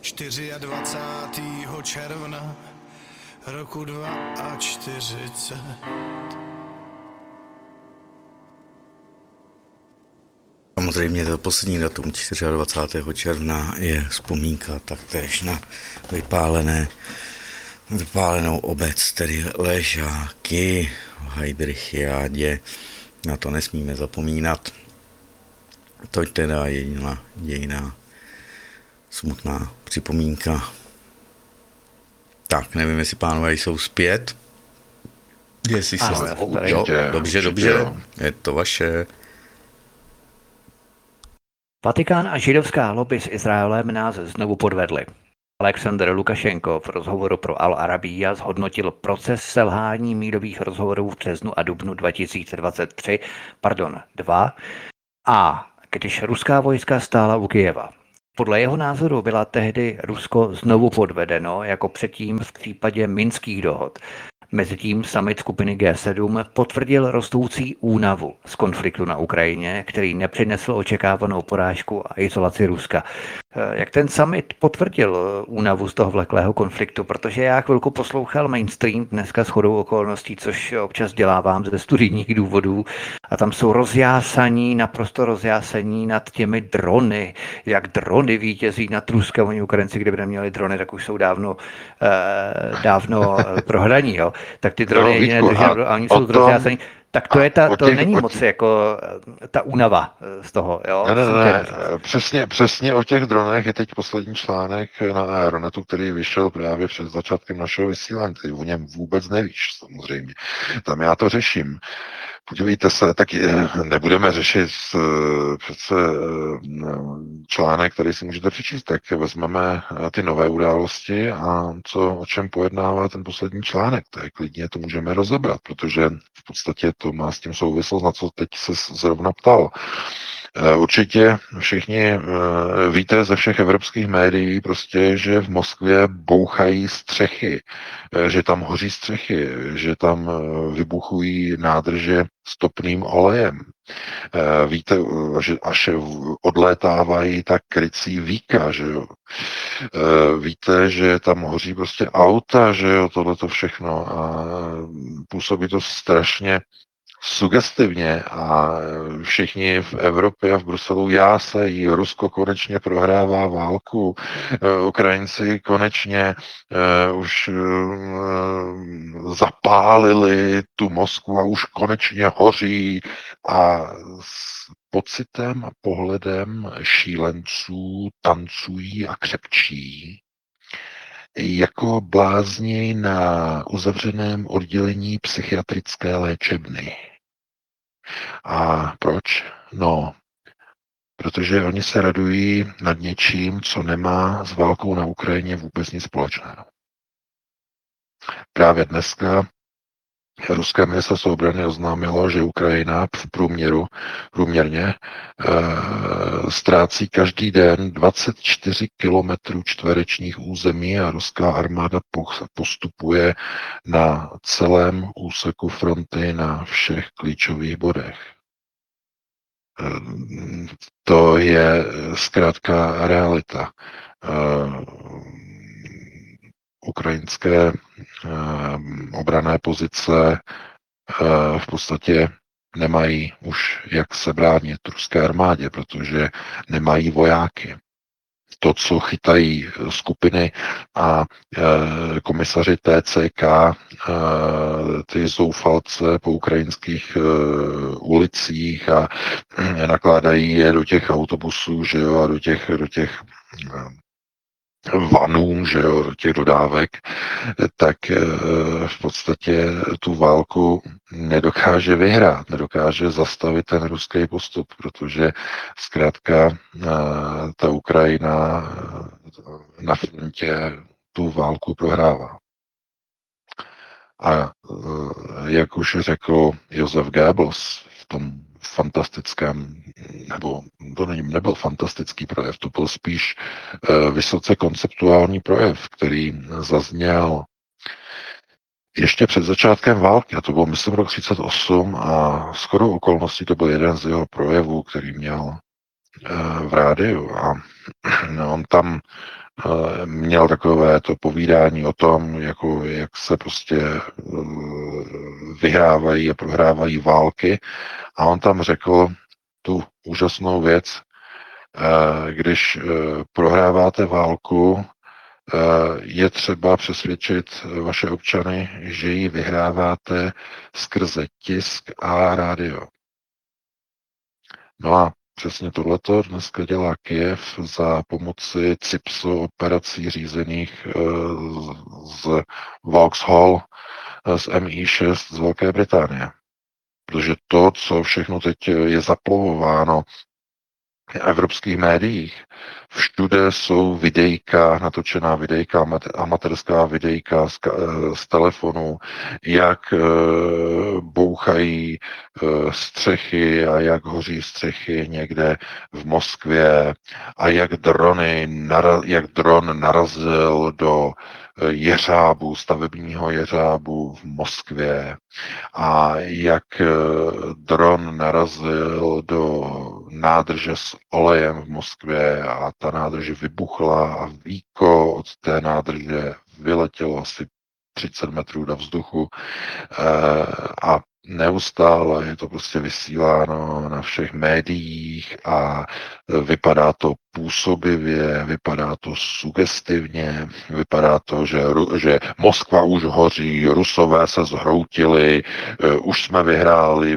24. června roku 42. Samozřejmě to poslední datum 24. června je vzpomínka taktéž na vypálenou obec, tedy Ležáky v Heydrichiádě. Na to nesmíme zapomínat. To je teda jediná smutná připomínka. Tak, nevím, jestli pánové jsou zpět. Jestli se... Dobře, je to vaše. Vatikán a židovská lobby s Izraelem nás znovu podvedli. Alexander Lukašenko v rozhovoru pro Al Arabiya zhodnotil proces selhání mírových rozhovorů v březnu a dubnu 2022 a když ruská vojska stála u Kyjeva. Podle jeho názoru byla tehdy Rusko znovu podvedeno, jako předtím v případě minských dohod. Mezitím summit skupiny G7 potvrdil rostoucí únavu z konfliktu na Ukrajině, který nepřinesl očekávanou porážku a izolaci Ruska. Jak ten summit potvrdil únavu z toho vleklého konfliktu? Protože já chvilku poslouchal mainstream dneska shodou okolností, což občas dělávám ze studijních důvodů, a tam jsou naprosto rozjásení nad těmi drony, jak drony vítězí nad Ruskem. Oni Ukrajinci, kdyby neměli drony, tak už jsou dávno prohraní. Jo? Tak ty drony jediné drží, a oni jsou rozjásení. Tak to není moc jako ta únava z toho, jo? Ne. Přesně o těch dronech je teď poslední článek na Aeronetu, který vyšel právě před začátkem našeho vysílání. Ty o něm vůbec nevíš, samozřejmě. Tam já to řeším. Podívejte se, tak nebudeme řešit přece článek, který si můžete přečíst, tak vezmeme ty nové události a o čem pojednává ten poslední článek. Tak klidně to můžeme rozebrat, protože v podstatě to má s tím souvislost, na co teď se zrovna ptal. Určitě všichni víte ze všech evropských médií prostě, že v Moskvě bouchají střechy, že tam hoří střechy, že tam vybuchují nádrže s topným olejem. Víte, že až odlétávají tak krycí víka, že jo. Víte, že tam hoří prostě auta, že jo, tohleto všechno a působí to strašně sugestivně a všichni v Evropě a v Bruselu jásají, Rusko konečně prohrává válku, Ukrajinci konečně už zapálili tu Moskvu a už konečně hoří a s pocitem a pohledem šílenců tancují a křepčí jako blázni na uzavřeném oddělení psychiatrické léčebny. A proč? No, protože oni se radují nad něčím, co nemá s válkou na Ukrajině vůbec nic společného. Právě dneska ruské ministerstvo obrany oznámilo, že Ukrajina průměrně ztrácí každý den 24 kilometrů čtverečních území a ruská armáda postupuje na celém úseku fronty na všech klíčových bodech. To je zkrátka realita. Ukrajinské obranné pozice v podstatě nemají už jak se bránit ruské armádě, protože nemají vojáky. To, co chytají skupiny a komisaři TCK, ty zoufalce po ukrajinských ulicích a nakládají je do těch autobusů, že jo, a do těch vanů, že jo, do těch dodávek, tak v podstatě tu válku nedokáže vyhrát, nedokáže zastavit ten ruský postup, protože zkrátka ta Ukrajina na frontě tu válku prohrává. A jak už řekl Josef Goebbels v tom fantastickém, nebo to nebyl fantastický projev, to byl spíš vysoce konceptuální projev, který zazněl ještě před začátkem války, a to bylo myslím rok 1938 a shodou okolností to byl jeden z jeho projevů, který měl v rádiu a on tam měl takové to povídání o tom, jako jak se prostě vyhrávají a prohrávají války a on tam řekl tu úžasnou věc, když prohráváte válku, je třeba přesvědčit vaše občany, že ji vyhráváte skrze tisk a rádio. No a přesně tohleto dneska dělá Kyjev za pomoci CIPSu operací řízených z Vauxhall z MI6 z Velké Británie. Protože to, co všechno teď je zaplovováno v evropských médiích, všude jsou videjka, natočená videjka, amatérská videjka z telefonu, jak bouchají střechy a jak hoří střechy někde v Moskvě a jak dron narazil do jeřábu, stavebního jeřábu v Moskvě a jak dron narazil do nádrže s olejem v Moskvě a ta nádrž vybuchla a víko od té nádrže vyletělo asi 30 metrů do vzduchu a neustále je to prostě vysíláno na všech médiích a vypadá to působivě, vypadá to sugestivně, vypadá to, že Moskva už hoří, Rusové se zhroutili, už jsme vyhráli,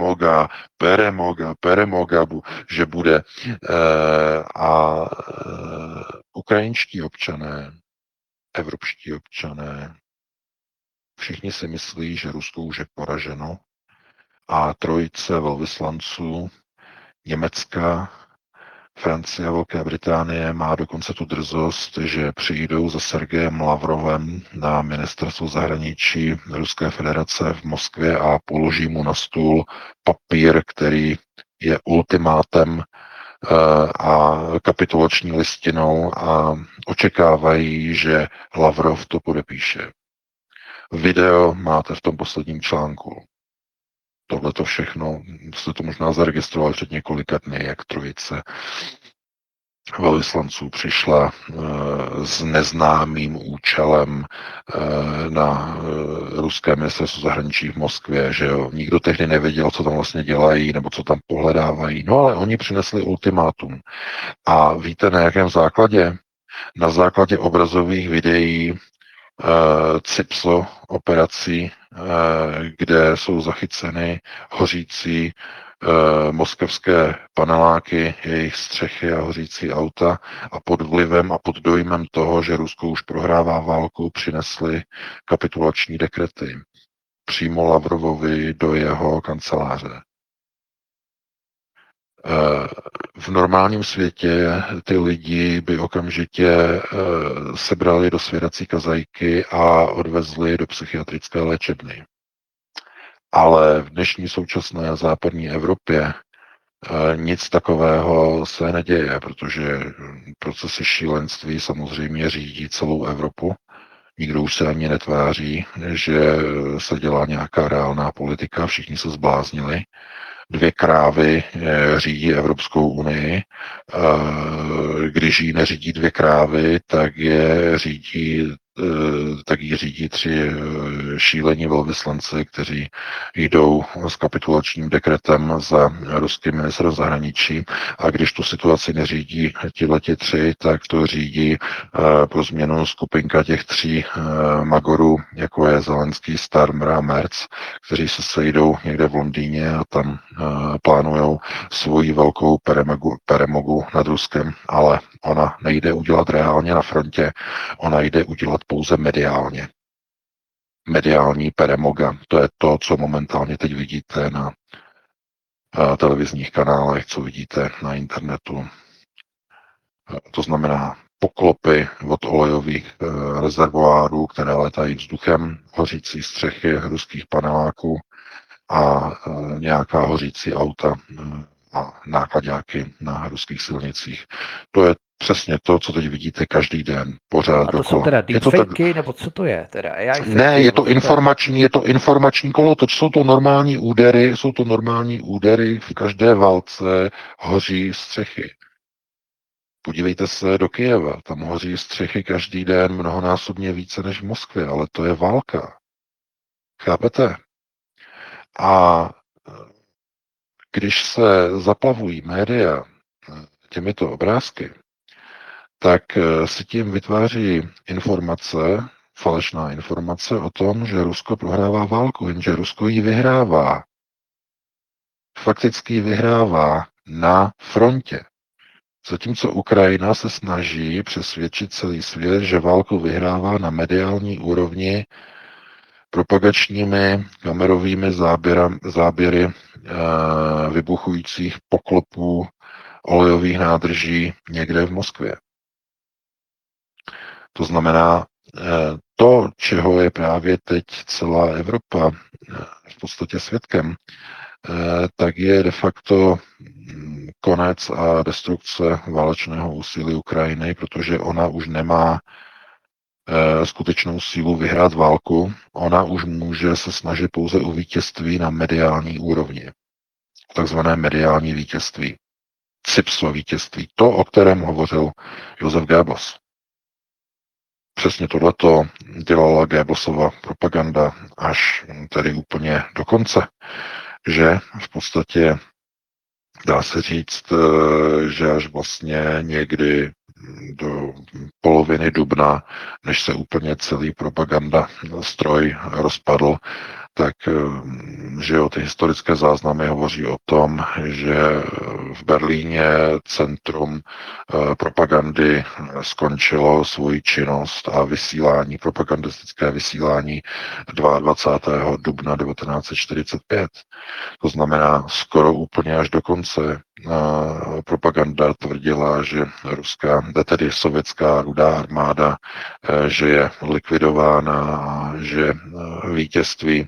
Peremoga, že bude. A ukrajinští občané, evropští občané, všichni si myslí, že Rusko už je poraženo a trojice velvyslanců Německa, Francie a Velké Británie má dokonce tu drzost, že přijdou za Sergejem Lavrovem na ministerstvo zahraničí Ruské federace v Moskvě a položí mu na stůl papír, který je ultimátem a kapitulační listinou a očekávají, že Lavrov to podepíše. Video máte v tom posledním článku. Tohle to všechno jste to možná zaregistroval před několika dny, jak trojice velvyslanců přišla s neznámým účelem na ruské ministerstvo zahraničí v Moskvě, že jo. Nikdo tehdy nevěděl, co tam vlastně dělají, nebo co tam pohledávají. No ale oni přinesli ultimátum. A víte, na jakém základě? Na základě obrazových videí CIPSO operací, kde jsou zachyceny hořící moskevské paneláky, jejich střechy a hořící auta a pod vlivem a pod dojmem toho, že Rusko už prohrává válku, přinesli kapitulační dekrety přímo Lavrovovi do jeho kanceláře. V normálním světě ty lidi by okamžitě sebrali do svěrací kazajky a odvezli do psychiatrické léčebny. Ale v dnešní současné západní Evropě nic takového se neděje, protože procesy šílenství samozřejmě řídí celou Evropu. Nikdo už se ani netváří, že se dělá nějaká reálná politika, všichni se zbláznili. 2 krávy řídí Evropskou unii. Když ji neřídí 2 krávy, tak ji řídí 3 šílení velvyslanci, kteří jdou s kapitulačním dekretem za ruským ministrem zahraničí. A když tu situaci neřídí tihleti 3, tak to řídí pro změnu skupinka těch 3 magorů, jako je Zelenský, Starmer a Merz, kteří se sejdou někde v Londýně a tam plánujou svoji velkou peremogu nad Ruskem, ale ona nejde udělat reálně na frontě, ona jde udělat pouze mediálně. Mediální peremoga, to je to, co momentálně teď vidíte na televizních kanálech, co vidíte na internetu. To znamená poklopy od olejových rezervoárů, které letají vzduchem, hořící střechy ruských paneláků a nějaká hořící auta a nákladáky na ruských silnicích. To je Přesně to, co teď vidíte každý den, pořád A to jsou dokola. teda Je to tak... deepfakey, nebo co to je? Teda AI fakey, Ne, nebo co to je to informační kolotoč, jsou to normální údery, v každé válce hoří střechy. Podívejte se do Kyjeva, tam hoří střechy každý den mnohonásobně více než v Moskvě, ale to je válka. Chápete? A když se zaplavují média těmito obrázky, tak si tím vytváří falešná informace o tom, že Rusko prohrává válku, jenže Rusko ji vyhrává. Fakticky ji vyhrává na frontě. Zatímco Ukrajina se snaží přesvědčit celý svět, že válku vyhrává na mediální úrovni propagačními kamerovými záběry vybuchujících poklopů olejových nádrží někde v Moskvě. To znamená, to, čeho je právě teď celá Evropa v podstatě svědkem, tak je de facto konec a destrukce válečného úsilí Ukrajiny, protože ona už nemá skutečnou sílu vyhrát válku, ona už může se snažit pouze o vítězství na mediální úrovni. Takzvané mediální vítězství. CIPSO vítězství. To, o kterém hovořil Josef Goebbels. Přesně tohleto dělala Goebbelsova propaganda až tedy úplně do konce. Že v podstatě dá se říct, že až vlastně někdy do poloviny dubna, než se úplně celý propaganda stroj rozpadl, tak že jo, ty historické záznamy hovoří o tom, že v Berlíně centrum propagandy skončilo svoji činnost a propagandistické vysílání 22. dubna 1945. To znamená skoro úplně až do konce. Propaganda tvrdila, že tedy sovětská rudá armáda, že je likvidována, že vítězství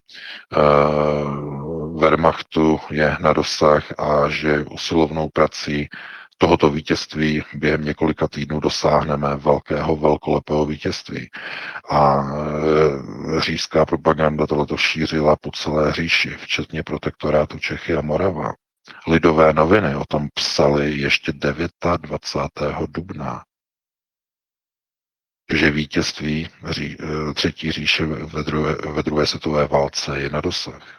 Wehrmachtu je na dosah a že usilovnou prací tohoto vítězství během několika týdnů dosáhneme velkolepého vítězství. A říšská propaganda tohleto šířila po celé říši, včetně protektorátu Čechy a Morava. Lidové noviny o tom psaly ještě 29. dubna, že vítězství třetí říše ve druhé světové válce je na dosah.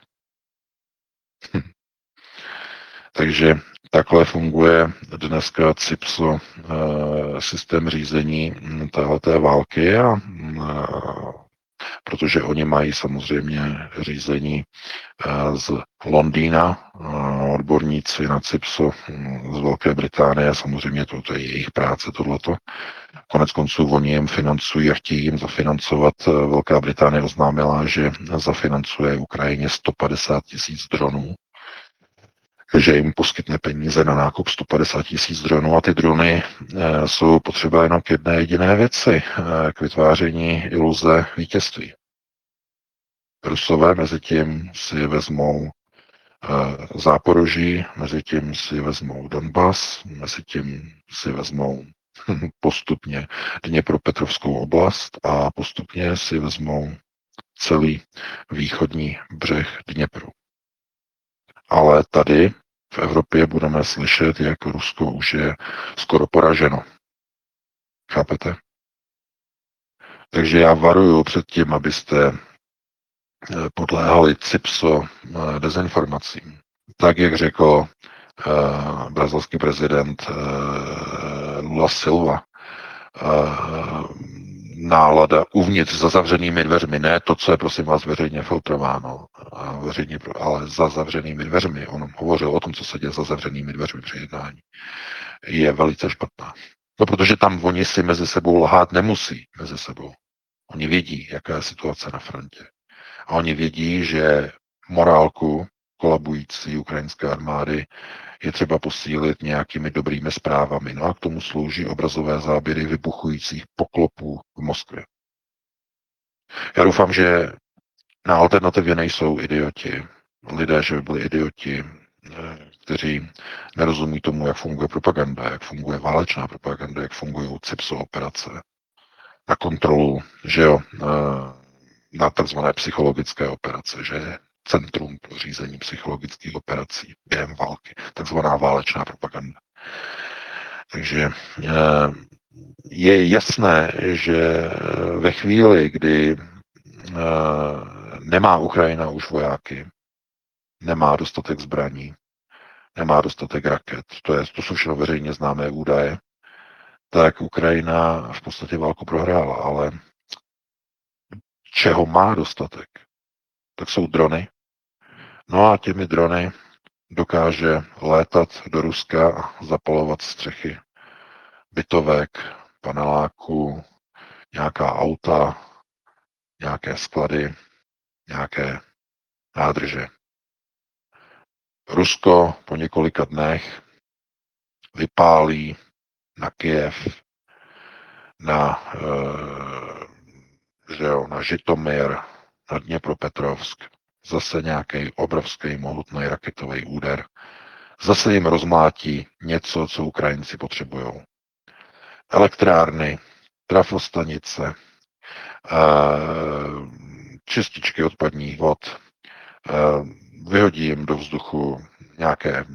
Takže takhle funguje dneska CIPSO, systém řízení téhleté války, a protože oni mají samozřejmě řízení z Londýna, odborníci na CIPSO z Velké Británie, samozřejmě to je jejich práce tohleto. Konec konců oni jim financují a chtějí jim zafinancovat. Velká Británie oznámila, že zafinancuje Ukrajině 150 000 dronů, že jim poskytne peníze na nákup 150 000 dronů, a ty drony jsou potřeba jenom k jedné jediné věci, k vytváření iluze vítězství. Rusové mezi tím si vezmou Záporoží, mezi tím si vezmou Donbas, mezi tím si vezmou postupně Dněpropetrovskou oblast a postupně si vezmou celý východní břeh Dněpru. Ale tady v Evropě budeme slyšet, jak Rusko už je skoro poraženo. Chápete? Takže já varuju před tím, abyste podléhali CIPSO dezinformacím. Tak, jak řekl brazilský prezident Lula Silva, nálada uvnitř za zavřenými dveřmi, ne to, co je prosím vás veřejně filtrováno, ale za zavřenými dveřmi. On hovořil o tom, co se děje za zavřenými dveřmi při jednání. Je velice špatná. No, protože tam oni si mezi sebou lhát nemusí mezi sebou. Oni vědí, jaká je situace na frontě. A oni vědí, že morálku kolabující ukrajinské armády je třeba posílit nějakými dobrými zprávami. No a k tomu slouží obrazové záběry vybuchujících poklopů v Moskvě. Já doufám, že na alternativě nejsou idioti. Lidé, že by byli idioti, kteří nerozumí tomu, jak funguje propaganda, jak funguje válečná propaganda, jak fungují CIPSO operace na kontrolu, že jo, na takzvané psychologické operace, že je Centrum pro řízení psychologických operací během války, takzvaná válečná propaganda. Takže je jasné, že ve chvíli, kdy nemá Ukrajina už vojáky, nemá dostatek zbraní, nemá dostatek raket, to jsou všechno veřejně známé údaje, tak Ukrajina v podstatě válku prohrála, ale čeho má dostatek, tak jsou drony. No a těmi drony dokáže létat do Ruska a zapalovat střechy bytovek, paneláků, nějaká auta, nějaké sklady, nějaké nádrže. Rusko po několika dnech vypálí na Kyjev, na Žitomír, na Dněpropetrovsk, zase nějaký obrovský mohutný raketový úder. Zase jim rozmlátí něco, co Ukrajinci potřebují. Elektrárny, trafostanice, čističky odpadních vod, vyhodí jim do vzduchu nějaké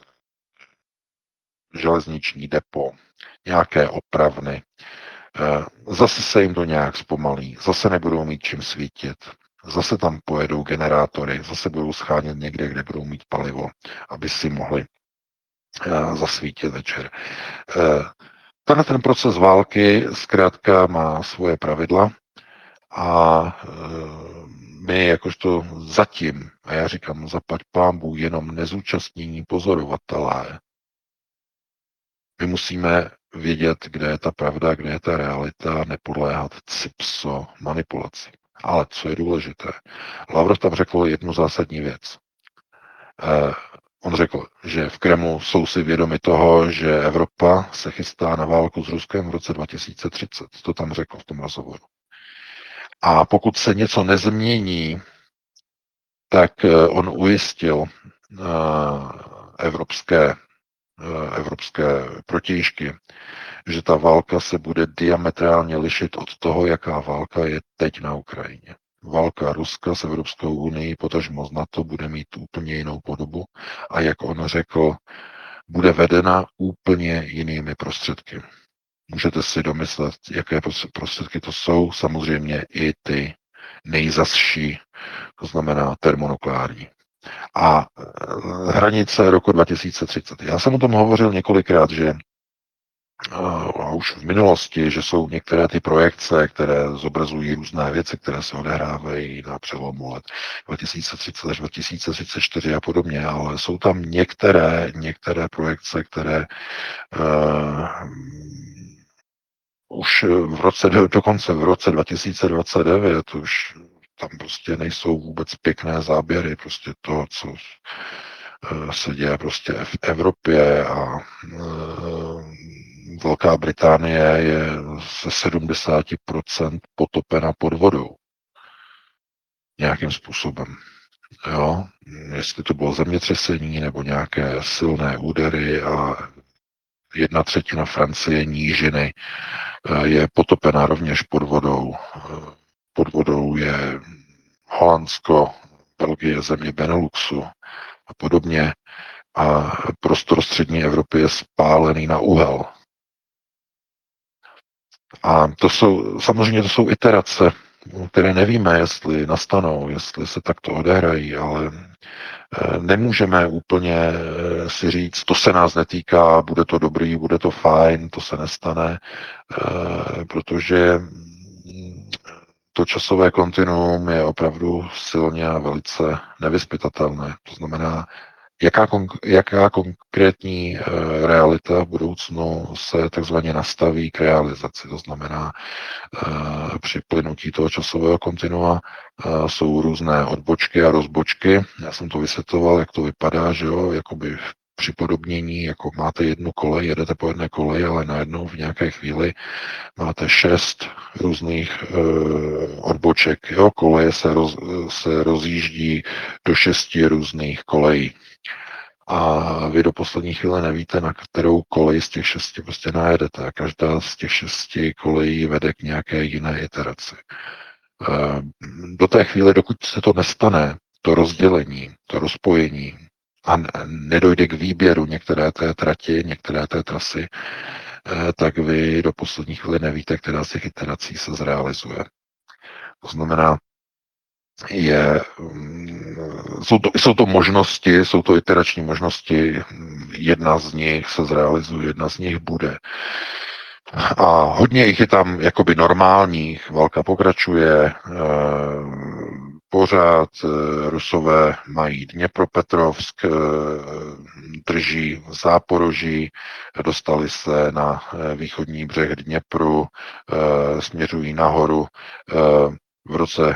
železniční depo, nějaké opravny, zase se jim to nějak zpomalí, zase nebudou mít čím svítit, zase tam pojedou generátory, zase budou schánět někde, kde budou mít palivo, aby si mohli zasvítit večer. Ten proces války zkrátka má svoje pravidla a my jakožto zatím, a já říkám zaplať pánbůh, jenom nezúčastnění pozorovatelé, my musíme vědět, kde je ta pravda, kde je ta realita, nepodléhat CIPSO manipulaci. Ale co je důležité, Lavrov tam řekl jednu zásadní věc. On řekl, že v Kremlu jsou si vědomi toho, že Evropa se chystá na válku s Ruskem v roce 2030. To tam řekl v tom rozhovoru. A pokud se něco nezmění, tak on ujistil evropské protějšky, že ta válka se bude diametrálně lišit od toho, jaká válka je teď na Ukrajině. Válka Ruska s Evropskou unii, potažmo z NATO, bude mít úplně jinou podobu a jak on řekl, bude vedena úplně jinými prostředky. Můžete si domyslet, jaké prostředky to jsou, samozřejmě i ty nejzazší, to znamená termonukleární. A hranice roku 2030. Já jsem o tom hovořil několikrát, že a už v minulosti, že jsou některé ty projekce, které zobrazují různé věci, které se odehrávají na přelomu let 2030 až 2034 a podobně, ale jsou tam některé projekce, které už dokonce v roce 2029 už tam prostě nejsou vůbec pěkné záběry, prostě to, co se děje prostě v Evropě a Velká Británie je ze 70% potopena pod vodou. Nějakým způsobem. Jo? Jestli to bylo zemětřesení nebo nějaké silné údery a 1/3 Francie nížiny je potopena rovněž pod vodou. Pod vodou je Holandsko, Belgie, země Beneluxu a podobně. A prostor střední Evropy je spálený na uhel. A to jsou iterace, které nevíme, jestli nastanou, jestli se takto odehrají, ale nemůžeme úplně si říct, to se nás netýká, bude to dobrý, bude to fajn, to se nestane, protože to časové kontinuum je opravdu silně a velice nevyzpytatelné. To znamená, jaká konkrétní realita v budoucnu se takzvaně nastaví k realizaci. To znamená, při plynutí toho časového kontinua jsou různé odbočky a rozbočky. Já jsem to vysvětloval, jak to vypadá, že jo, jakoby připodobnění, jako máte jednu kolej, jedete po jedné koleji, ale najednou v nějaké chvíli máte 6 různých odboček. Jo, koleje se rozjíždí do 6 různých kolejí. A vy do poslední chvíle nevíte, na kterou kolej z těch 6 prostě najedete. A každá z těch 6 kolejí vede k nějaké jiné iteraci. Do té chvíle, dokud se to nestane, to rozdělení, to rozpojení a nedojde k výběru některé té trati, některé té trasy, tak vy do poslední chvíle nevíte, která z těch iterací se zrealizuje. To znamená, jsou to možnosti, jsou to iterační možnosti, jedna z nich se zrealizuje, jedna z nich bude. A hodně jich je tam jakoby normálních, válka pokračuje, pořád Rusové mají Dněpropetrovsk, drží Záporoží, dostali se na východní břeh Dněpru, směřují nahoru. V roce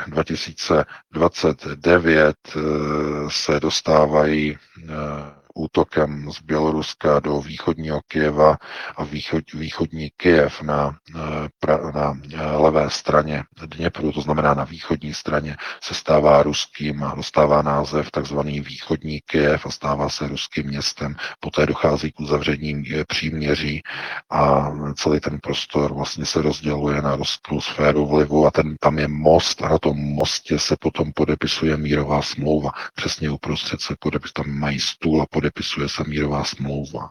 2029 se dostávají útokem z Běloruska do východního Kyjeva a východní Kyjev na levé straně Dněpru, to znamená na východní straně, se stává ruským a dostává název takzvaný východní Kyjev a stává se ruským městem. Poté dochází k uzavření příměří a celý ten prostor vlastně se rozděluje na ruskou sféru vlivu a tam je most a na tom mostě se potom podepisuje mírová smlouva. Přesně uprostřed se tam mají stůl a podepisuje se mírová smlouva.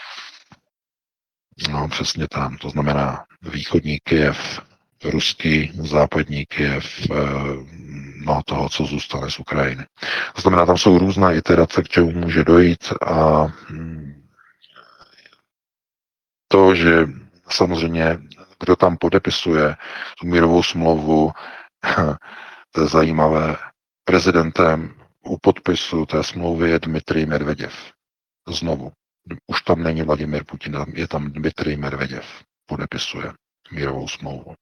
No, přesně tam. To znamená východní Kyjev, ruský, západní Kyjev, toho, co zůstane z Ukrajiny. To znamená, tam jsou různé iterace, k čemu může dojít a to, že samozřejmě, kdo tam podepisuje tu mírovou smlouvu, to je zajímavé, prezidentem u podpisu té smlouvy je Dmitrij Medveděv. Znovu. Už tam není Vladimir Putin, je tam Dmitrij Medveděv. Podepisuje mírovou smlouvu.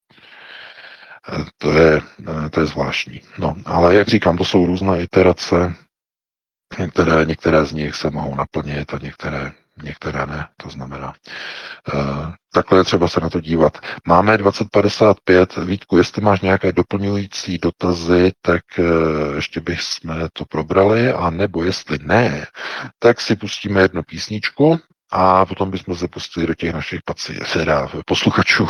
To je zvláštní. No, ale jak říkám, to jsou různé iterace. Některé z nich se mohou naplnit a některé ne. To znamená, takhle je třeba se na to dívat. Máme 2055. Vítku, jestli máš nějaké doplňující dotazy, tak ještě bychom to probrali, a nebo jestli ne, tak si pustíme jednu písničku a potom bychom se pustili do těch našich posluchačů,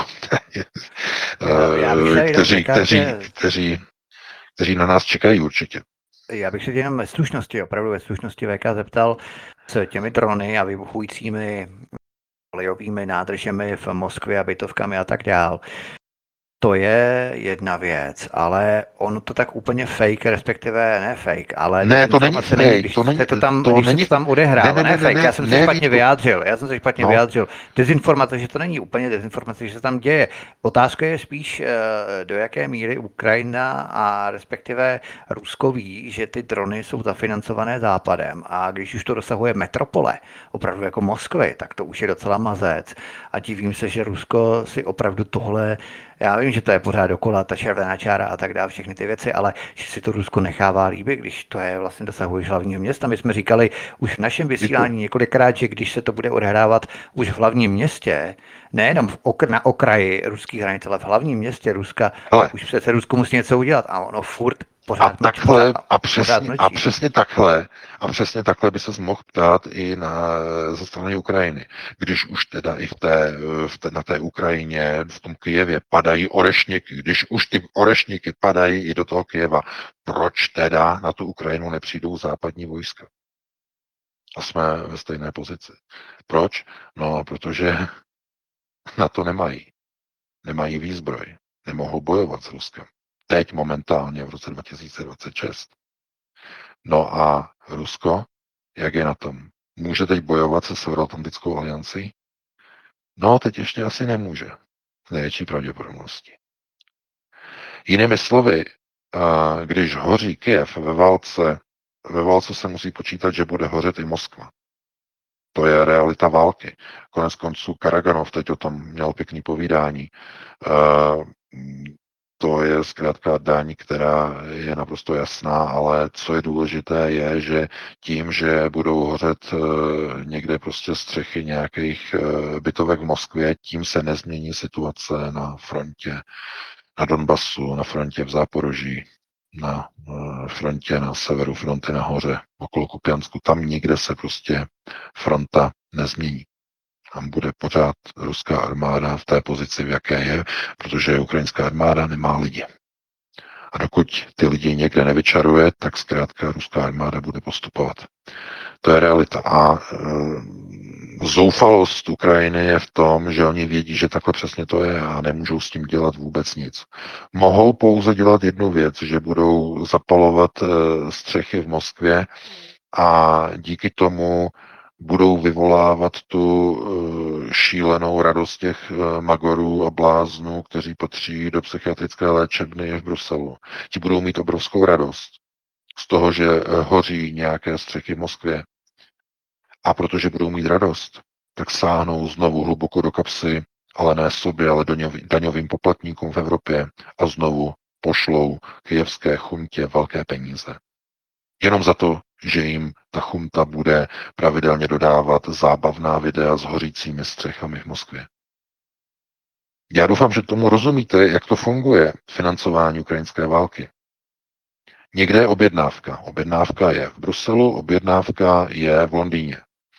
kteří na nás čekají určitě. Já bych se jenom ve slušnosti, opravdu ve slušnosti VK zeptal s těmi drony a vybuchujícími kolejovými nádržemi v Moskvě a bytovkami a tak dál. To je jedna věc, ale on to tak úplně fake, respektive ne fake, ale... Ne, to není fake, to se to tam odehrává, ne fake, já jsem se špatně vyjádřil. Dezinformace, že to není úplně dezinformace, že se tam děje. Otázka je spíš, do jaké míry Ukrajina a respektive Rusko ví, že ty drony jsou zafinancované Západem a když už to dosahuje metropole, opravdu jako Moskvy, tak to už je docela mazec a divím se, že Rusko si opravdu tohle... Já vím, že to je pořád dokola, ta červená čára a tak dále, všechny ty věci, ale že si to Rusko nechává líbit, když to je vlastně dosahuje hlavního města. My jsme říkali už v našem vysílání několikrát, že když se to bude odehrávat už v hlavním městě, nejenom na okraji ruských hranic, ale v hlavním městě Ruska, už přece Rusko musí něco udělat a ono furt přesně takhle by se mohl ptát i ze strany Ukrajiny. Když už teda i na té Ukrajině, v tom Kyjevě padají orešníky, když už ty orešníky padají i do toho Kyjeva, proč teda na tu Ukrajinu nepřijdou západní vojska? A jsme ve stejné pozici. Proč? No, protože na to nemají. Nemají výzbroj. Nemohou bojovat s Ruskem. Teď momentálně v roce 2026. No a Rusko, jak je na tom? Může teď bojovat se Severoatlantickou aliancí? No, teď ještě asi nemůže. S největší pravděpodobností. Jinými slovy, když hoří Kyjev ve válce se musí počítat, že bude hořet i Moskva. To je realita války. Konec konců Karaganov teď o tom měl pěkný povídání. To je zkrátka daň, která je naprosto jasná, ale co je důležité je, že tím, že budou hořet někde prostě střechy nějakých bytovek v Moskvě, tím se nezmění situace na frontě, na Donbasu, na frontě v Záporoží. na frontě, na severu fronty nahoře, okolo Kupiansku. Tam nikde se prostě fronta nezmění. Tam bude pořád ruská armáda v té pozici, v jaké je, protože ukrajinská armáda nemá lidi. A dokud ty lidi někde nevyčaruje, tak zkrátka ruská armáda bude postupovat. To je realita. A zoufalost Ukrajiny je v tom, že oni vědí, že takhle přesně to je a nemůžou s tím dělat vůbec nic. Mohou pouze dělat jednu věc, že budou zapalovat střechy v Moskvě a díky tomu budou vyvolávat tu šílenou radost těch magorů a bláznů, kteří patří do psychiatrické léčebny v Bruselu. Ti budou mít obrovskou radost z toho, že hoří nějaké střechy v Moskvě. A protože budou mít radost, tak sáhnou znovu hluboko do kapsy, ale ne sobě, ale daňovým poplatníkům v Evropě a znovu pošlou kyjevské chuntě velké peníze. Jenom za to, že jim ta chunta bude pravidelně dodávat zábavná videa s hořícími střechami v Moskvě. Já doufám, že tomu rozumíte, jak to funguje, financování ukrajinské války. Někde je objednávka. Objednávka je v Bruselu, objednávka je v Londýně.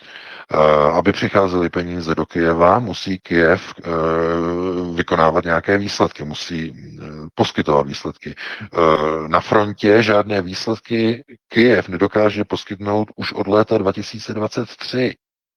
Aby přicházely peníze do Kyjeva, musí Kyjev vykonávat nějaké výsledky, musí poskytovat výsledky. Na frontě žádné výsledky Kyjev nedokáže poskytnout už od léta 2023,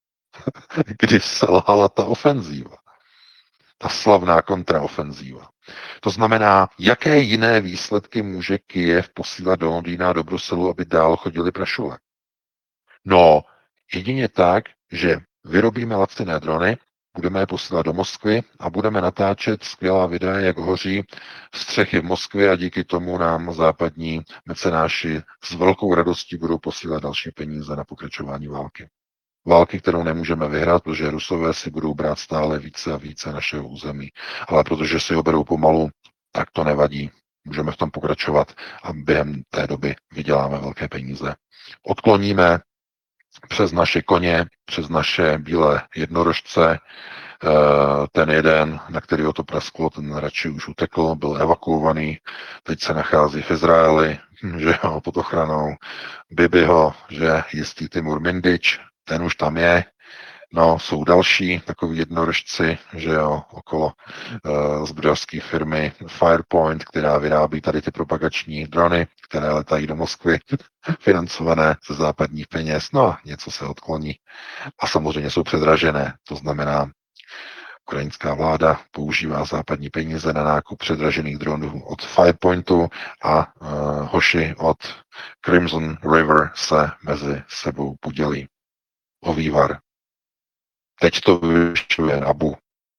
kdy selhala ta ofenzíva, ta slavná kontraofenzíva. To znamená, jaké jiné výsledky může Kyjev posílat do Londýna a do Bruselu, aby dál chodili prašule? No, jedině tak, že vyrobíme laciné drony, budeme je posílat do Moskvy a budeme natáčet skvělá videa, jak hoří střechy v Moskvě a díky tomu nám západní mecenáši s velkou radostí budou posílat další peníze na pokračování války. Války, kterou nemůžeme vyhrát, protože Rusové si budou brát stále více a více našeho území. Ale protože si ho berou pomalu, tak to nevadí. Můžeme v tom pokračovat a během té doby vyděláme velké peníze. Odkloníme přes naše koně, přes naše bílé jednorožce. Ten jeden, na kterého to prasklo, ten radši už utekl, byl evakuovaný, teď se nachází v Izraeli, že jo, pod ochranou Bibiho, že jistý Timur Mindič, ten už tam je. No, jsou další takový jednorožci, že jo, okolo zbrojařské firmy Firepoint, která vyrábí tady ty propagační drony, které letají do Moskvy, financované ze západních peněz. No, něco se odkloní. A samozřejmě jsou předražené. To znamená, ukrajinská vláda používá západní peníze na nákup předražených dronů od Firepointu a hoši od Crimson River se mezi sebou podělí o vývar. Teď to vyšuje Abu.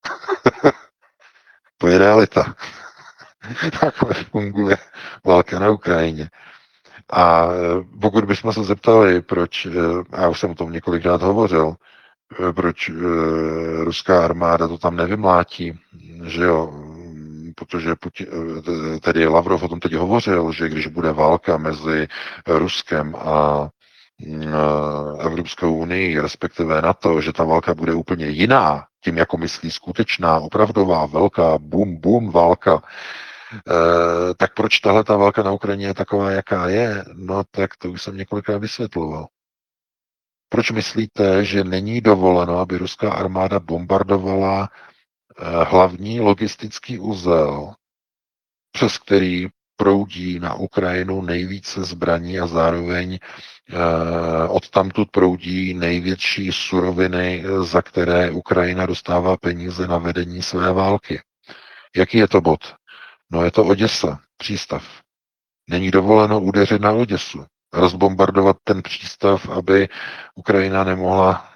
To je realita. Takhle funguje válka na Ukrajině. A pokud bychom se zeptali, proč, a já už jsem o tom několikrát hovořil, proč ruská armáda to tam nevymlátí, že jo, protože tedy Lavrov o tom teď hovořil, že když bude válka mezi Ruskem a Evropskou unii, respektive NATO, že ta válka bude úplně jiná, tím jako myslí skutečná, opravdová, velká, bum válka, tak proč tahle ta válka na Ukrajině je taková, jaká je? No tak to už jsem několikrát vysvětloval. Proč myslíte, že není dovoleno, aby ruská armáda bombardovala hlavní logistický uzel, přes který proudí na Ukrajinu nejvíce zbraní a zároveň odtamtud proudí největší suroviny, za které Ukrajina dostává peníze na vedení své války? Jaký je to bod? No je to Oděsa, přístav. Není dovoleno udeřit na Oděsu, rozbombardovat ten přístav, aby Ukrajina nemohla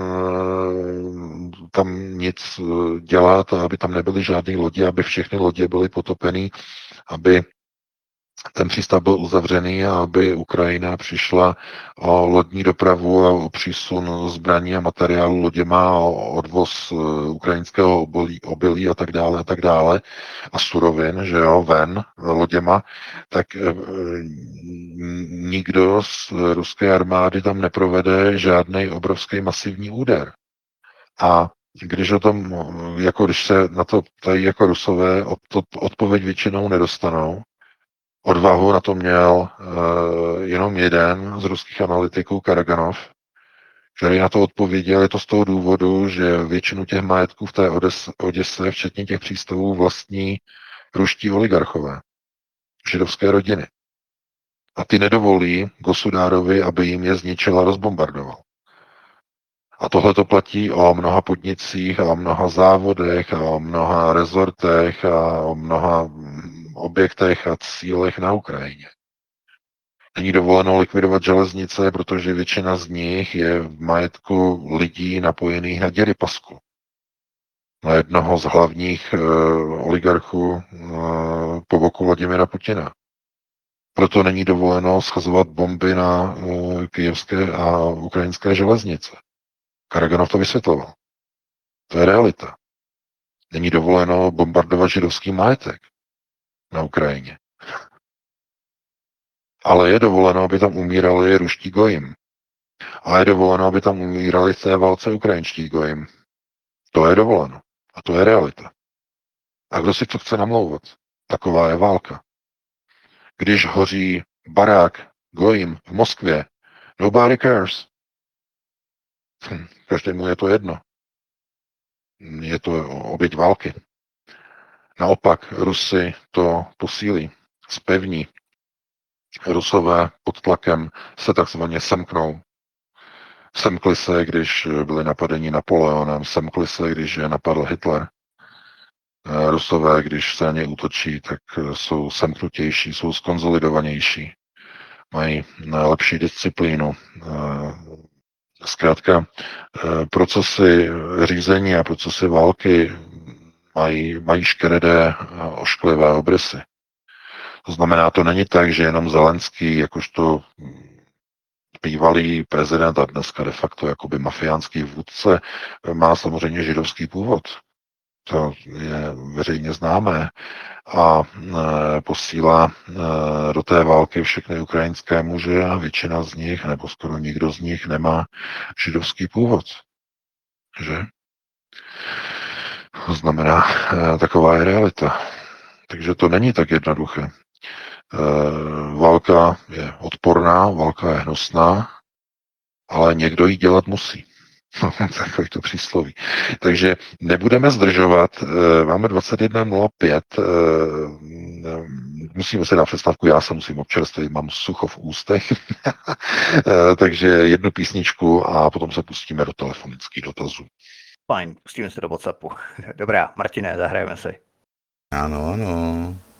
tam nic dělat a aby tam nebyly žádné lodě, aby všechny lodě byly potopeny, aby ten přístav byl uzavřený a aby Ukrajina přišla o lodní dopravu a o přísun zbraní a materiálu loděma, o odvoz ukrajinského obilí a tak dále a surovin, že jo, ven loděma, tak nikdo z ruské armády tam neprovede žádný obrovský masivní úder. A když o tom, jako když se na to ptají jako Rusové, odpověď většinou nedostanou, Odvahu na to měl jenom jeden z ruských analytiků, Karaganov, který na to odpověděl. Je to z toho důvodu, že většinu těch majetků v té Oděse, včetně těch přístavů, vlastní ruští oligarchové, židovské rodiny. A ty nedovolí Gosudárovi, aby jim je zničil a rozbombardoval. A tohle to platí o mnoha podnicích a o mnoha závodech a o mnoha rezortech a o mnoha objektech a cílech na Ukrajině. Není dovoleno likvidovat železnice, protože většina z nich je v majetku lidí napojených na Děripasku, na jednoho z hlavních oligarchů po boku Vladimira Putina. Proto není dovoleno schazovat bomby na kyjevské a ukrajinské železnice. Karaganov to vysvětloval. To je realita. Není dovoleno bombardovat židovský majetek na Ukrajině. Ale je dovoleno, aby tam umírali ruští gojim. A je dovoleno, aby tam umírali v té válce ukrajinští gojim. To je dovoleno. A to je realita. A kdo si to chce namlouvat? Taková je válka. Když hoří barák gojim v Moskvě, nobody cares. Každému je to jedno. Je to oběť války. Naopak Rusy to posílí, zpevní. Rusové pod tlakem se takzvaně semknou. Semkli se, když byli napadeni Napoleonem, semkli se, když je napadl Hitler. Rusové, když se na ně útočí, tak jsou semknutější, jsou skonzolidovanější, mají lepší disciplínu. Zkrátka procesy řízení a procesy války mají škaredé ošklivé obrysy. To znamená, to není tak, že jenom Zelenský, jakožto bývalý prezident a dneska de facto jakoby mafiánský vůdce, má samozřejmě židovský původ. To je veřejně známé a posílá do té války všechny ukrajinské muže a většina z nich, nebo skoro nikdo z nich nemá židovský původ. Že? To znamená, taková je realita. Takže to není tak jednoduché. Válka je odporná, válka je hnusná, ale někdo ji dělat musí. Takový to přísloví. Takže nebudeme zdržovat. Máme 21:05. Musíme se dát přestávku, já se musím občerstvit, mám sucho v ústech. Takže jednu písničku a potom se pustíme do telefonických dotazů. Fajn, pustíme se do WhatsAppu. Dobrá, Martine, zahrajeme si. Ano, ano.